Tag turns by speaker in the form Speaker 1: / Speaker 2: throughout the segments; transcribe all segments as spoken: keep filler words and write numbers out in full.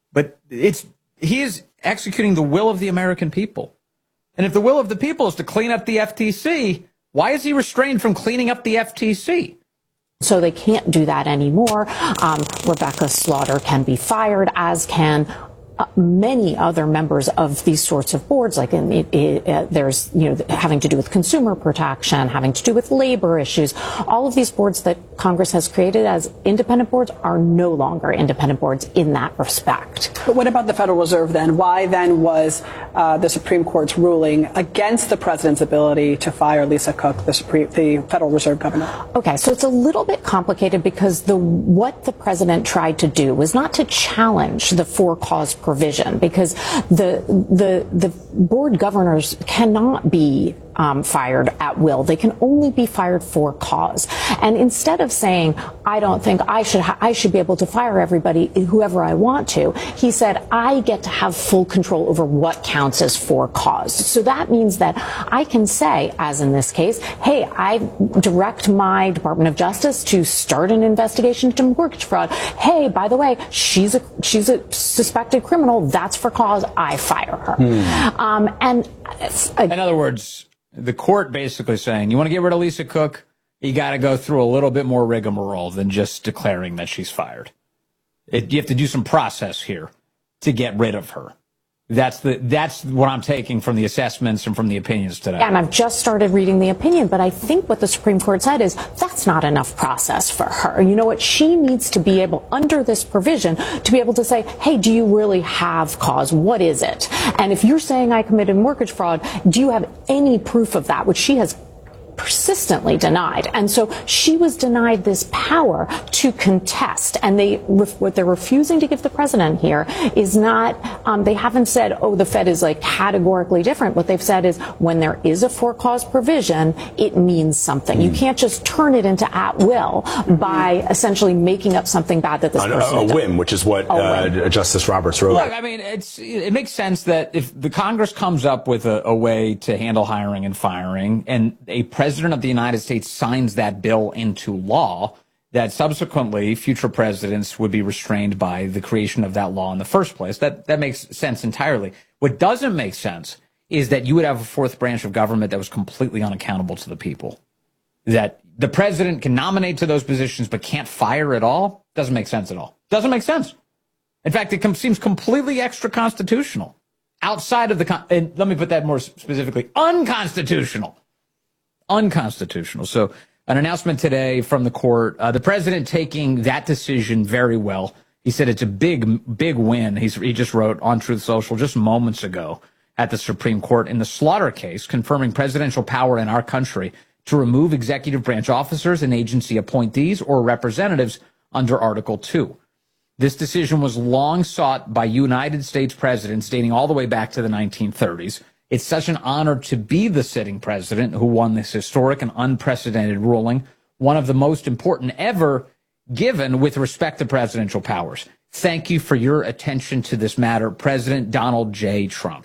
Speaker 1: But it's he is executing the will of the American people. And if the will of the people is to clean up the F T C, why is he restrained from cleaning up the F T C?
Speaker 2: So they can't do that anymore. Um, Rebecca Slaughter can be fired, as can Uh, many other members of these sorts of boards, like in, it, it, uh, there's, you know, having to do with consumer protection, having to do with labor issues. All of these boards that Congress has created as independent boards are no longer independent boards in that respect.
Speaker 3: But what about the Federal Reserve then? Why then was uh, the Supreme Court's ruling against the president's ability to fire Lisa Cook, the Supreme, the Federal Reserve governor?
Speaker 2: Okay, so it's a little bit complicated because the what the president tried to do was not to challenge the for-cause provision, because the the the board governors cannot be um, fired at will. They can only be fired for cause. And instead of saying, I don't think I should ha- I should be able to fire everybody, whoever I want to, he said, I get to have full control over what counts as for cause. So that means that I can say, as in this case, hey, I direct my Department of Justice to start an investigation into mortgage fraud. Hey, by the way, she's a she's a suspected criminal. That's for cause. I fire her. Hmm. Um, and uh,
Speaker 1: in other words, the court basically saying, you want to get rid of Lisa Cook, you got to go through a little bit more rigmarole than just declaring that she's fired. It, you have to do some process here to get rid of her. That's the that's what I'm taking from the assessments and from the opinions today.
Speaker 2: And I've just started reading the opinion, but I think what the Supreme Court said is that's not enough process for her. You know what? She needs to be able, under this provision, to be able to say, hey, do you really have cause? What is it? And if you're saying I committed mortgage fraud, do you have any proof of that? Which she has persistently denied. And so she was denied this power to contest. And they, what they're refusing to give the president here is not, um, they haven't said, oh, the Fed is like categorically different. What they've said is when there is a for cause provision, it means something. Mm. You can't just turn it into at will by essentially making up something bad that this
Speaker 4: On
Speaker 2: person
Speaker 4: a, a
Speaker 2: done.
Speaker 4: whim, which is what uh, Justice Roberts wrote.
Speaker 1: Look, I mean, it's, it makes sense that if the Congress comes up with a, a way to handle hiring and firing, and a president of the United States signs that bill into law, that subsequently future presidents would be restrained by the creation of that law in the first place. That that makes sense entirely. What doesn't make sense is that you would have a fourth branch of government that was completely unaccountable to the people. That the president can nominate to those positions but can't fire at all. Doesn't make sense at all. Doesn't make sense. In fact, it com- seems completely extra-constitutional. Outside of the, con- and let me put that more specifically, unconstitutional. Unconstitutional. So an announcement today from the court, uh, the president taking that decision very well. He said it's a big, big win. He's, he just wrote on Truth Social just moments ago at the Supreme Court in the Slaughter case, confirming presidential power in our country to remove executive branch officers and agency appointees or representatives under Article two. This decision was long sought by United States presidents dating all the way back to the nineteen thirties. It's such an honor to be the sitting president who won this historic and unprecedented ruling, one of the most important ever given with respect to presidential powers. Thank you for your attention to this matter, President Donald J. Trump.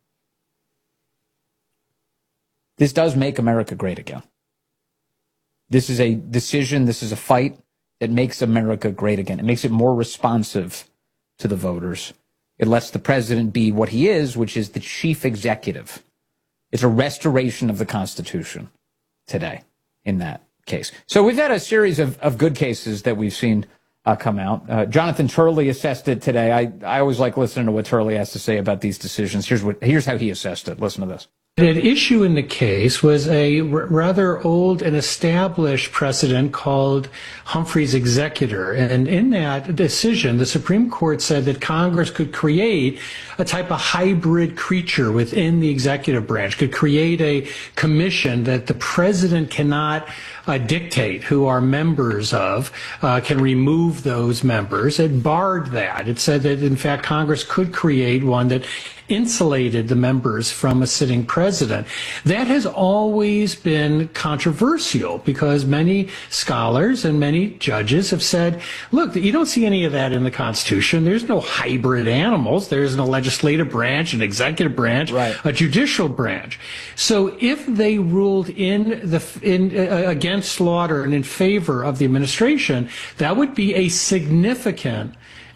Speaker 1: This does make America great again. This is a decision, this is a fight that makes America great again. It makes it more responsive to the voters. It lets the president be what he is, which is the chief executive. It's a restoration of the Constitution today in that case. So we've had a series of, of good cases that we've seen uh, come out. Uh, Jonathan Turley assessed it today. I, I always like listening to what Turley has to say about these decisions. Here's what here's how he assessed it. Listen to this.
Speaker 5: At issue in the case was a r- rather old and established precedent called Humphrey's Executor. And in that decision, the Supreme Court said that Congress could create a type of hybrid creature within the executive branch, could create a commission that the president cannot uh, dictate who are members of, uh, can remove those members. It barred that. It said that, in fact, Congress could create one that insulated the members from a sitting president. That has always been controversial because many scholars and many judges have said, look, you don't see any of that in the Constitution. There's no hybrid animals. There's no legislative branch, an executive branch,
Speaker 1: right,
Speaker 5: a judicial branch. So if they ruled in the in uh, against Slaughter and in favor of the administration, that would be a significant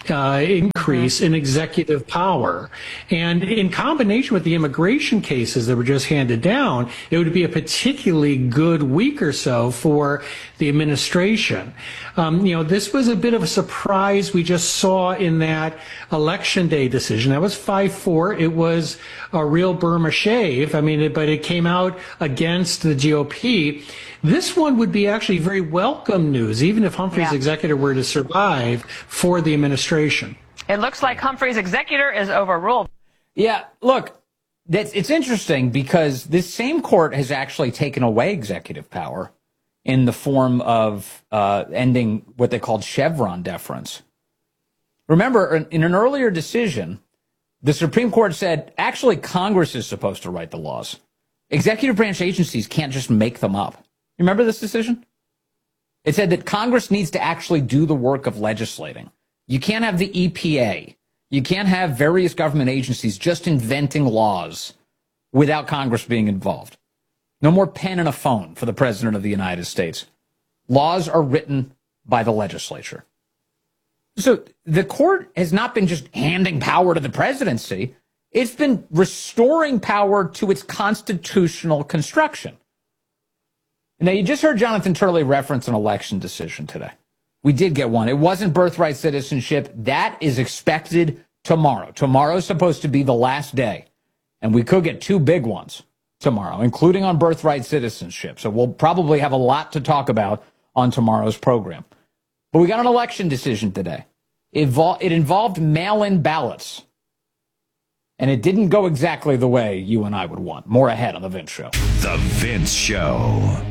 Speaker 5: uh, increase in executive power. And in combination with the immigration cases that were just handed down, it would be a particularly good week or so for the administration. Um, you know, this was a bit of a surprise we just saw in that election day decision. That was five four. It was a real Burma shave. I mean, it, but it came out against the G O P. This one would be actually very welcome news, even if Humphrey's
Speaker 6: yeah.
Speaker 5: executor were to survive for the administration.
Speaker 6: It looks like Humphrey's executor is overruled.
Speaker 1: Yeah, look, that's, it's interesting because this same court has actually taken away executive power in the form of uh, ending what they called Chevron deference. Remember, in an earlier decision, the Supreme Court said, actually, Congress is supposed to write the laws. Executive branch agencies can't just make them up. Remember this decision? It said that Congress needs to actually do the work of legislating. You can't have the E P A. You can't have various government agencies just inventing laws without Congress being involved. No more pen and a phone for the President of the United States. Laws are written by the legislature. So the court has not been just handing power to the presidency. It's been restoring power to its constitutional construction. Now, you just heard Jonathan Turley reference an election decision today. We did get one. It wasn't birthright citizenship. That is expected tomorrow. Tomorrow's supposed to be the last day. And we could get two big ones tomorrow, including on birthright citizenship. So we'll probably have a lot to talk about on tomorrow's program. But we got an election decision today. It, vol- it involved mail-in ballots. And it didn't go exactly the way you and I would want. More ahead on The Vince Show.
Speaker 7: The Vince Show.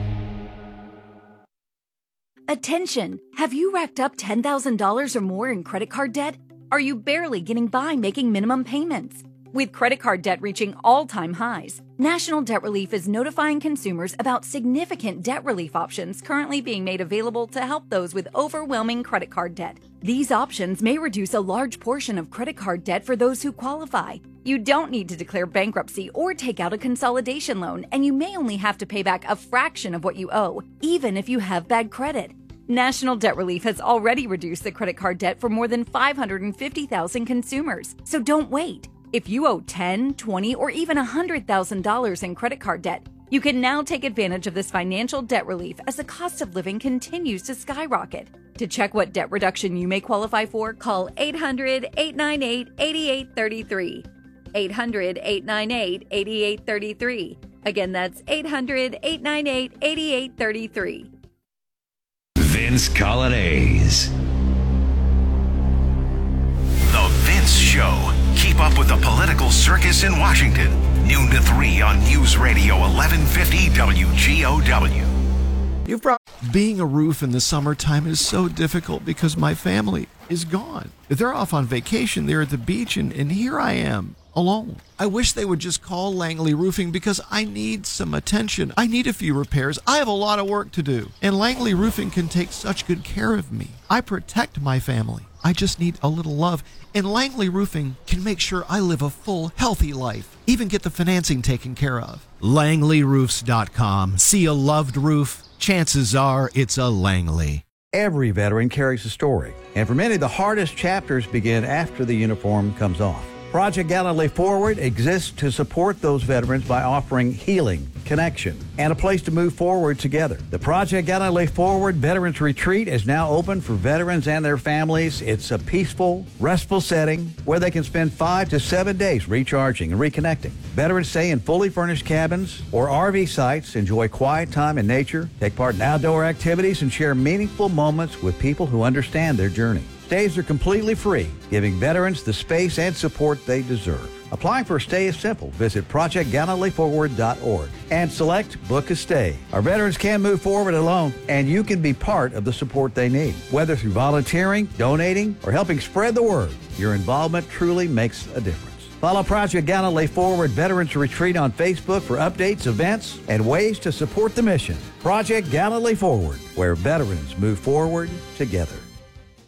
Speaker 8: Attention! Have you racked up ten thousand dollars or more in credit card debt? Are you barely getting by making minimum payments? With credit card debt reaching all-time highs, National Debt Relief is notifying consumers about significant debt relief options currently being made available to help those with overwhelming credit card debt. These options may reduce a large portion of credit card debt for those who qualify. You don't need to declare bankruptcy or take out a consolidation loan, and you may only have to pay back a fraction of what you owe, even if you have bad credit. National Debt Relief has already reduced the credit card debt for more than five hundred fifty thousand consumers, so don't wait. If you owe ten, twenty, or even one hundred thousand dollars in credit card debt, you can now take advantage of this financial debt relief as the cost of living continues to skyrocket. To check what debt reduction you may qualify for, call eight hundred, eight nine eight, eight eight three three. eight hundred, eight nine eight, eight eight three three. Again, that's eight hundred, eight nine eight, eight eight three three.
Speaker 7: Vince Coglianese. The Vince Show. Keep up with the political circus in Washington. Noon to three on News Radio eleven fifty W G O W.
Speaker 9: You've brought- Being a roof in the summertime is so difficult because my family is gone. They're off on vacation. They're at the beach, and, and here I am, alone. I wish they would just call Langley Roofing because I need some attention. I need a few repairs. I have a lot of work to do. And Langley Roofing can take such good care of me. I protect my family. I just need a little love. And Langley Roofing can make sure I live a full, healthy life. Even get the financing taken care of. Langley Roofs dot com. See a loved roof? Chances are it's a Langley.
Speaker 10: Every veteran carries a story. And for many, the hardest chapters begin after the uniform comes off. Project Gallantly Forward exists to support those veterans by offering healing, connection, and a place to move forward together. The Project Gallantly Forward Veterans Retreat is now open for veterans and their families. It's a peaceful, restful setting where they can spend five to seven days recharging and reconnecting. Veterans stay in fully furnished cabins or R V sites, enjoy quiet time in nature, take part in outdoor activities, and share meaningful moments with people who understand their journey. Stays are completely free, giving veterans the space and support they deserve. Applying for a stay is simple. Visit project gallantly forward dot org and select Book a Stay. Our veterans can move forward alone, and you can be part of the support they need. Whether through volunteering, donating, or helping spread the word, your involvement truly makes a difference. Follow Project Gallantly Forward Veterans Retreat on Facebook for updates, events, and ways to support the mission. Project Gallantly Forward, where veterans move forward together.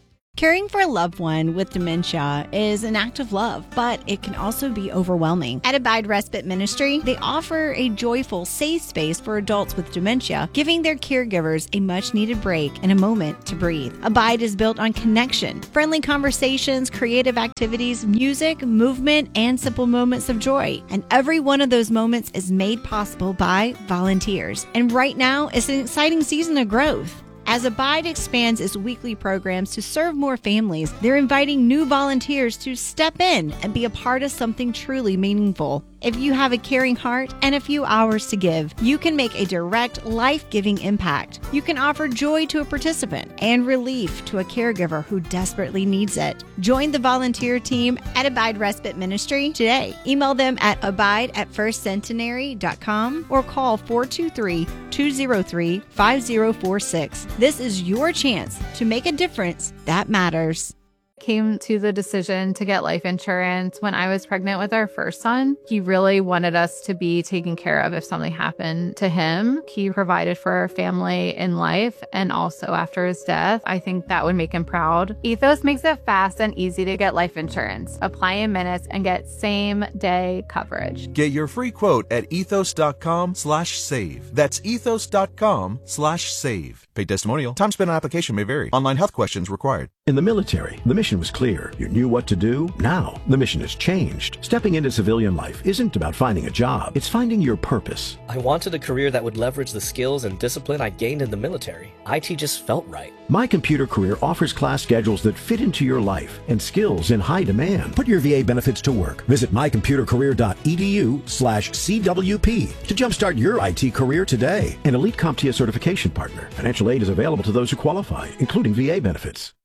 Speaker 11: Caring for a loved one with dementia is an act of love, but it can also be overwhelming. At Abide Respite Ministry, they offer a joyful, safe space for adults with dementia, giving their caregivers a much-needed break and a moment to breathe. Abide is built on connection, friendly conversations, creative activities, music, movement, and simple moments of joy. And every one of those moments is made possible by volunteers. And right now is an exciting season of growth. As Abide expands its weekly programs to serve more families, they're inviting new volunteers to step in and be a part of something truly meaningful. If you have a caring heart and a few hours to give, you can make a direct, life-giving impact. You can offer joy to a participant and relief to a caregiver who desperately needs it. Join the volunteer team at Abide Respite Ministry today. Email them at abide at first centenary dot com or call four two three, two zero three, five zero four six. This is your chance to make a difference that matters.
Speaker 12: Came to the decision to get life insurance when I was pregnant with our first son. He really wanted us to be taken care of if something happened to him. He provided for our family in life and also after his death. I think that would make him proud. Ethos makes it fast and easy to get life insurance. Apply in minutes and get same day coverage.
Speaker 13: Get your free quote at ethos.com slash save. That's ethos.com slash save. Paid testimonial. Time spent on application may vary. Online health questions required.
Speaker 14: In the military, the mission was clear. You knew what to do. Now, the mission has changed. Stepping into civilian life isn't about finding a job. It's finding your purpose.
Speaker 15: I wanted a career that would leverage the skills and discipline I gained in the military. I T just felt right.
Speaker 14: My Computer Career offers class schedules that fit into your life and skills in high demand. Put your V A benefits to work. Visit my computer career dot e d u slash C W P to jumpstart your I T career today. An Elite CompTIA certification partner. Financial aid is available to those who qualify, including V A benefits.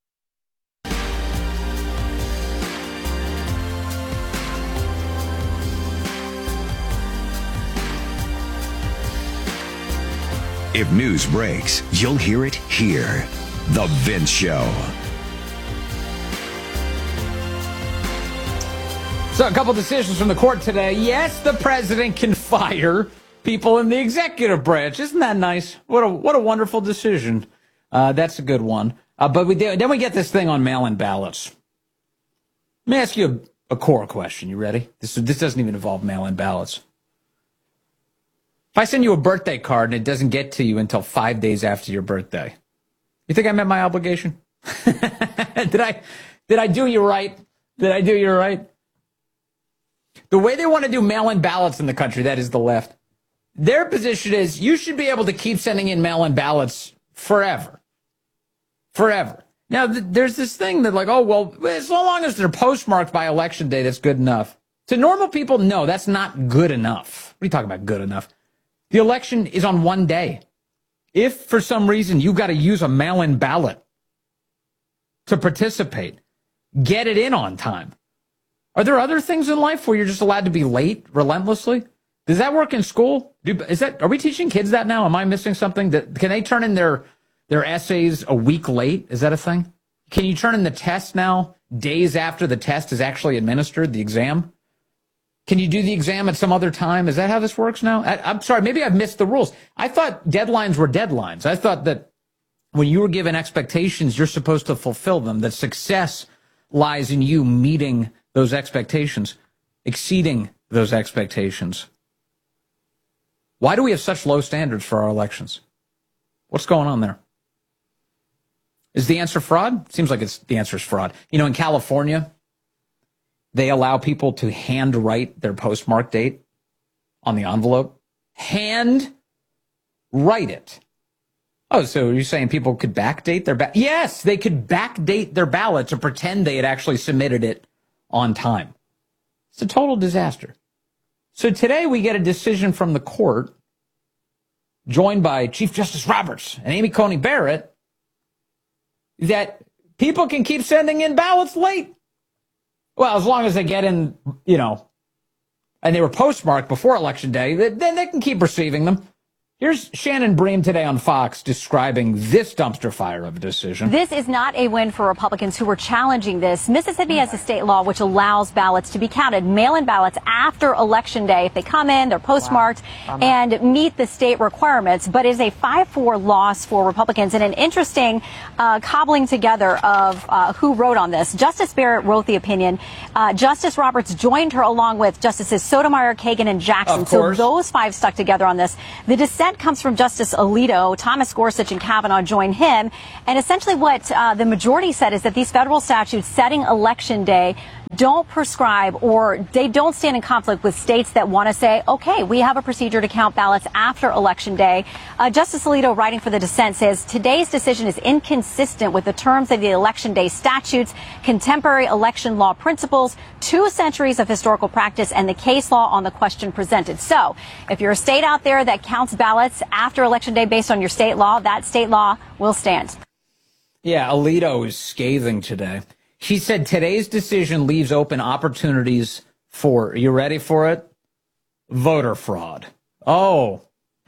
Speaker 7: If news breaks, you'll hear it here. The Vince Show.
Speaker 1: So a couple decisions from the court today. Yes, the president can fire people in the executive branch. Isn't that nice? What a what a wonderful decision. Uh, that's a good one. Uh, but we then we get this thing on mail-in ballots. Let me ask you a, a core question. You ready? This this doesn't even involve mail-in ballots. If I send you a birthday card and it doesn't get to you until five days after your birthday, you think I met my obligation? did I did I do you right? Did I do you right? The way they want to do mail-in ballots in the country, that is the left, their position is you should be able to keep sending in mail-in ballots forever. Forever. Now, th- there's this thing that like, oh, well, as long as they're postmarked by election day, that's good enough. To normal people, no, that's not good enough. What are you talking about, good enough? The election is on one day. If for some reason you got to use a mail-in ballot to participate, get it in on time. Are there other things in life where you're just allowed to be late relentlessly? Does that work in school? Do, is that, are we teaching kids that now? Am I missing something? That, can they turn in their, their essays a week late? Is that a thing? Can you turn in the test now days after the test is actually administered, the exam? Can you do the exam at some other time? Is that how this works now? I, I'm sorry, maybe I've missed the rules. I thought deadlines were deadlines. I thought that when you were given expectations, you're supposed to fulfill them, that success lies in you meeting those expectations, exceeding those expectations. Why do we have such low standards for our elections? What's going on there? Is the answer fraud? Seems like it's the answer is fraud. You know, in California, they allow people to hand write their postmark date on the envelope. Hand write it. Oh, so you're saying people could backdate their ballot? Yes, they could backdate their ballot to pretend they had actually submitted it on time. It's a total disaster. So today we get a decision from the court, joined by Chief Justice Roberts and Amy Coney Barrett, that people can keep sending in ballots late. Well, as long as they get in, you know, and they were postmarked before Election Day, then they can keep receiving them. Here's Shannon Bream today on Fox describing this dumpster fire of a decision.
Speaker 16: This is not a win for Republicans who were challenging this. Mississippi has a state law which allows ballots to be counted, mail-in ballots after Election Day. If they come in, they're postmarked wow. and meet the state requirements, but is a five four loss for Republicans. And an interesting uh, cobbling together of uh, who wrote on this. Justice Barrett wrote the opinion. Uh, Justice Roberts joined her along with Justices Sotomayor, Kagan, and Jackson. So those five stuck together on this. The dissent comes from Justice Alito. Thomas Gorsuch and Kavanaugh join him. And essentially what uh, the majority said is that these federal statutes setting Election Day don't prescribe or they don't stand in conflict with states that want to say, okay, we have a procedure to count ballots after Election Day. Uh, Justice Alito, writing for the dissent, says today's decision is inconsistent with the terms of the Election Day statutes, contemporary election law principles, two centuries of historical practice, and the case law on the question presented. So if you're a state out there that counts ballots after Election Day based on your state law, that state law will stand.
Speaker 1: Yeah, Alito is scathing today. He said today's decision leaves open opportunities for, you ready for it? Voter fraud. Oh.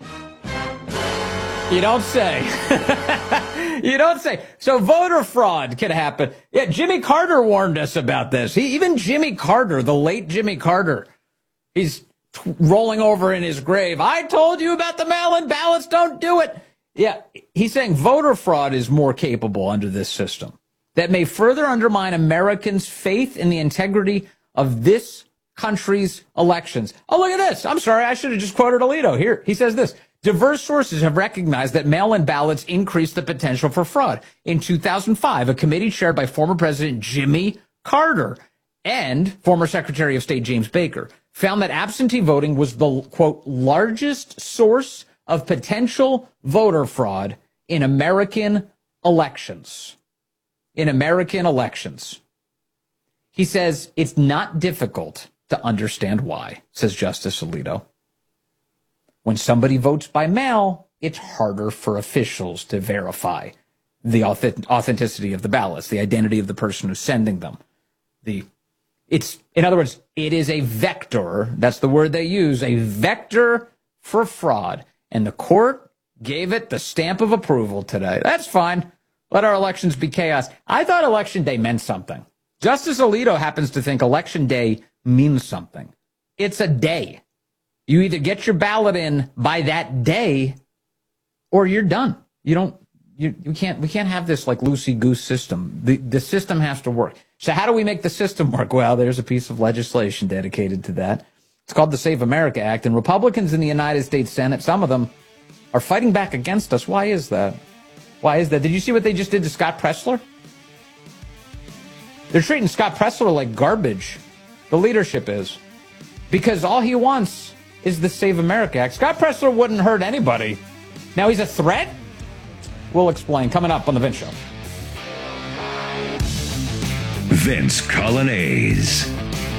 Speaker 1: You don't say. You don't say. So voter fraud can happen. Yeah, Jimmy Carter warned us about this. He, even Jimmy Carter, the late Jimmy Carter, he's t- rolling over in his grave. I told you about the mail-in ballots. Don't do it. Yeah, he's saying voter fraud is more capable under this system. That may further undermine Americans' faith in the integrity of this country's elections. Oh, look at this. I'm sorry. I should have just quoted Alito. Here, he says this. Diverse sources have recognized that mail-in ballots increase the potential for fraud. In two thousand five, a committee chaired by former President Jimmy Carter and former Secretary of State James Baker found that absentee voting was the, quote, largest source of potential voter fraud in American elections. In American elections. He says it's not difficult to understand why, says Justice Alito. When somebody votes by mail, it's harder for officials to verify the authenticity of the ballots, the identity of the person who's sending them. The it's in other words, it is a vector, that's the word they use, a vector for fraud. And the court gave it the stamp of approval today. That's fine. Let our elections be chaos. I thought Election Day meant something. Justice Alito happens to think Election Day means something. It's a day. You either get your ballot in by that day or you're done. You don't, you, you can't, we can't have this like loosey-goose system. The, the system has to work. So how do we make the system work? Well, there's a piece of legislation dedicated to that. It's called the Save America Act, and Republicans in the United States Senate, some of them, are fighting back against us. Why is that? Why is that? Did you see what they just did to Scott Presler? They're treating Scott Presler like garbage. The leadership is. Because all he wants is the Save America Act. Scott Presler wouldn't hurt anybody. Now he's a threat? We'll explain. Coming up on The Vince Show.
Speaker 7: Vince Colonnese.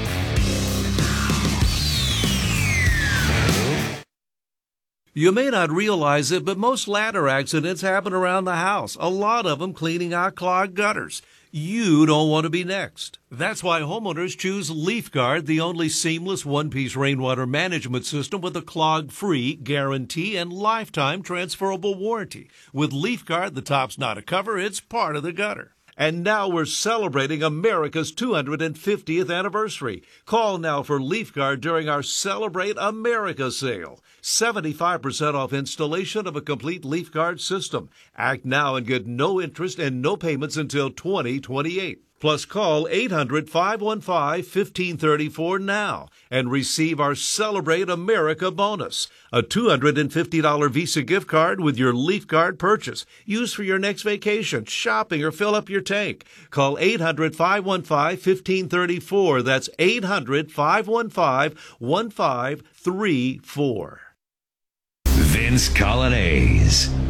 Speaker 17: You may not realize it, but most ladder accidents happen around the house, a lot of them cleaning out clogged gutters. You don't want to be next. That's why homeowners choose LeafGuard, the only seamless one-piece rainwater management system with a clog-free guarantee and lifetime transferable warranty. With LeafGuard, the top's not a cover, it's part of the gutter. And now we're celebrating America's two hundred fiftieth anniversary. Call now for LeafGuard during our Celebrate America sale. seventy-five percent off installation of a complete LeafGuard system. Act now and get no interest and no payments until twenty twenty-eight. Plus, call eight hundred, five one five, one five three four now and receive our Celebrate America bonus, a two hundred fifty dollars Visa gift card with your LeafGuard purchase. Use for your next vacation, shopping, or fill up your tank. Call eight hundred, five one five, one five three four. That's eight hundred, five one five, one five three four.
Speaker 7: Vince Colonnese.